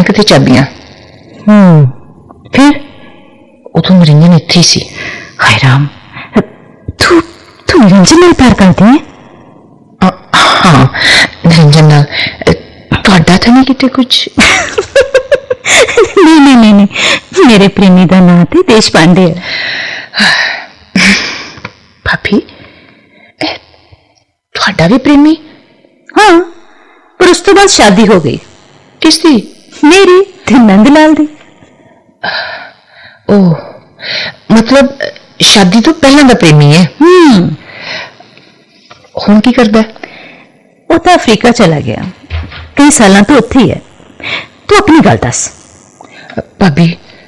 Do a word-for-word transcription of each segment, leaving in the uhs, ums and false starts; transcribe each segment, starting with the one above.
Bank ते चाबियां। हम्म फिर उदों निरंजन इत्थे ही सी। हाय राम, तू तू निरंजन नाल प्यार करदी है? हाँ, निरंजन नाल। तुहाडा तां नहीं किते कुछ? नहीं नहीं नहीं नहीं, मेरे प्रेमी दा नाम ते देश पांडे है। भाभी, तुहाडा भी प्रेमी? हाँ, पर उस तो बाद शादी हो गई। किसदी? मेरी ते नंदलाल दी। ओह, मतलब शादी तो पहला दा प्रेमी है। हम्म हुण की करदा है? वो तो अफ्रीका चला गया, कई साल तो उत्थे ही है। तू अपनी गल दस। भाभी,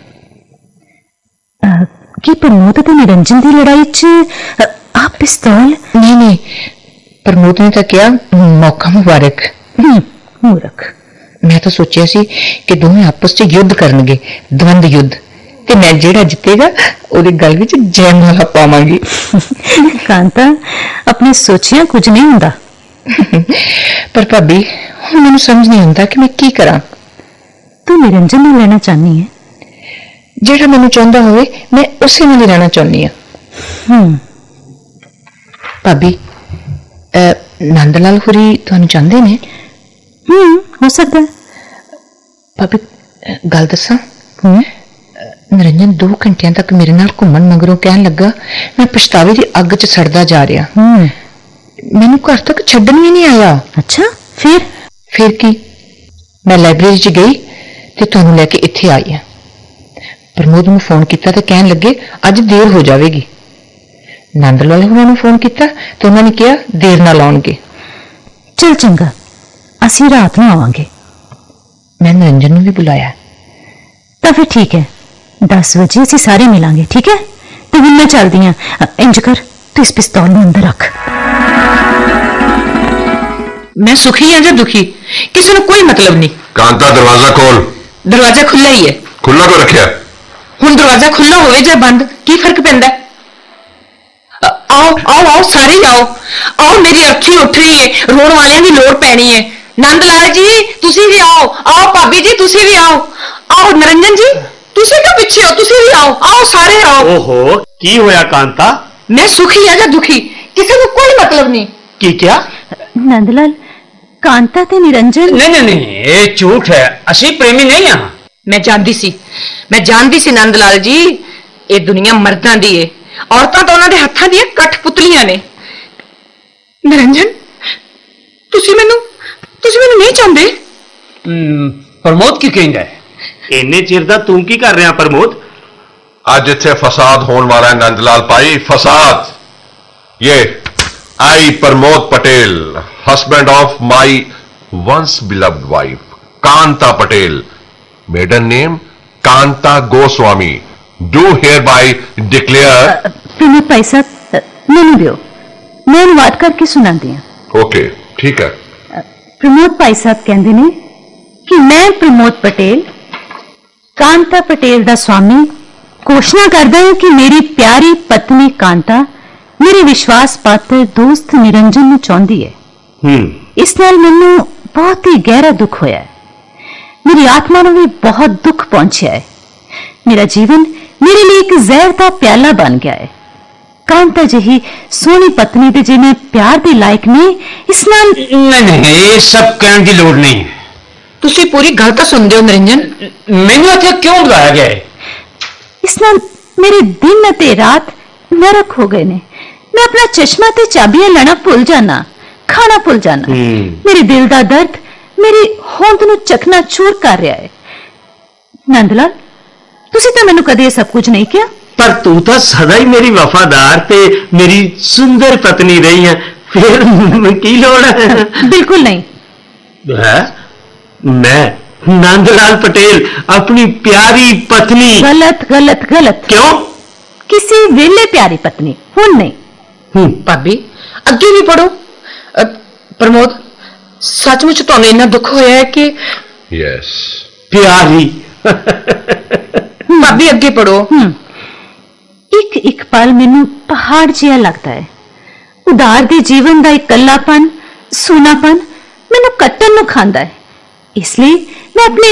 की प्रमोद ते निरंजन की लड़ाई च आप पिस्तौल? नहीं नहीं, प्रमोद ने तो क्या मौका मुबारक। मूर्ख। मैं तो सोचिया सी कि दोवें आपस च युद्ध करनगे, द्वंद युद्ध, ते मैं जेड़ा जितेगा ओदी गल विच जयमाला पावांगी। कांता, अपनी सोचियां कुछ नहीं हुंदा। पर भाभी, हुण मैनूं समझ नहीं आउंदा कि मैं की करां। तू निरंजन नाल रहना चाहनी है? जेड़ा मैनूं चाहुंदा होवे मैं उसे नाल ही रहना चाहुंदी हां। भाभी, नंदलाल होरी तुहानूं चाहंदे ने? हम्म हो सकता है। भाभी, गल दसां? निरंजन दो घंटिया तक मेरे नाल घूमन मगरों कहन लगा मैं पछतावे की अग च सड़दा जा रहा। मैनू घर तक छड्डन भी नहीं आया। अच्छा, फिर? फिर की, मैं लाइब्रेरी च गई ते तुहानूं लैके इत्थे आई हां। प्रमोद नूं फोन किया तो कहन लगे अज देर हो जाएगी। नंदलाल होरां नूं फोन किया तो उन्होंने कहा देर नाल आउणगे। चल चंगा, असीं रात नूं आवांगे। मैं निरंजन नूं भी बुलाया। तो फिर ठीक है, दस बजे असीं सारे मिलांगे, ठीक है? तो हुण मैं चलदी हां। इंज कर, तू इस पिस्तौल नूं अंदर रख। मैं सुखी हां जां दुखी, किसी नूं कोई मतलब नहीं। कांता, दरवाजा खोल। दरवाजा खुला ही है। खुला क्यों रखिया? हुण दरवाजा खुला होवे जां बंद, की फर्क पैंदा? आओ आओ आओ, सारे आओ आओ, मेरी अर्थी उठ रही है, रोण वालियां दी लोड़ पैनी है। नंदलाल जी तुसी भी आओ, आओ भाभी जी तुसी भी आओ, आओ नरंजन जी तुसी क्यों पीछे हो, तुसी भी आओ, आओ सारे आओ। ओहो, की होया कांता? मैं सुखी है या दुखी, किसी को कोई मतलब नहीं। की क्या? नंदलाल, कांता ते निरंजन? नहीं नहीं नहीं, ये झूठ है, असी प्रेमी नहीं हां। मैं जानदी सी, मैं जानदी सी नंदलाल जी, ये दुनिया मर्दां दी है, औरतां तो उन्हां दे हत्थां दी कठपुतलियां ने। निरंजन, तुसी मैनू तुसी मैनू नहीं चाहते? प्रमोद की कहेंगा है? इन्ने चिर दा तू की कर रहा प्रमोद? आज इत्थे फसाद होने वाला है नंदलाल भाई, फसाद। ये आई Pramod Patel, husband of my once beloved wife Kanta Patel, maiden name Kanta Goswami, do here bye declare. Pramod भाई साहब, मैनू दियो, मैं अनुवाद करके सुनाती हां। ओके, ठीक है। प्रमोद भाई साहब कहते ने कि मैं प्रमोद पटेल, कांता पटेल दा स्वामी, घोषणा करदा हूं कि मेरी प्यारी पत्नी कांता मेरे विश्वास पात्र दोस्त निरंजन नूं चाहुंदी है। हम्म इस नाल मैनू बहुत ही गहरा दुख होया है। मेरी आत्मा नूं भी बहुत दुख पहुंचा है। मेरा जीवन मेरे लिए एक जहर का प्याला बन गया है। कांता जही सोहनी पत्नी दे जे मैं प्यार दे लायक नहीं, इस नाल नहीं नहीं, ये सब कहने की लोड़ नहीं है। तुसी पूरी गल तां सुनदे हो निरंजन? मैनू इत्थे क्यों बुलाया गया है? इस नाल मेरे दिन ते रात नरक हो गए ने। मैं अपना चश्मा ते चाबियां लेना भुल जाना, खाना भुल जाना। मेरे दिल दा दर्द मेरी होंद नूं चकना चूर कर रहा है। नंदलाल, तुसी तां मैनू कदे सब कुछ नहीं किया। पर तू तो सदा ही मेरी वफादार ते मेरी सुंदर पत्नी रही है, फिर की लोड़ है? बिल्कुल नहीं है? मैं नंदलाल पटेल अपनी प्यारी पत्नी? गलत गलत गलत। क्यों? किसी वेले प्यारी पत्नी, हुण नहीं। भाभी अगे भी पढ़ो। प्रमोद, सचमुच तुहानू इन्ना दुख होया है कि? यस, प्यारी। भाभी अगे पढ़ो। एक एक पल मैनू पहाड़ जिहा लगता है। उदार दे जीवन का इकल्लापन, सूनापन मैनू कट्टन नूं खांदा है। इसलिए मैं अपने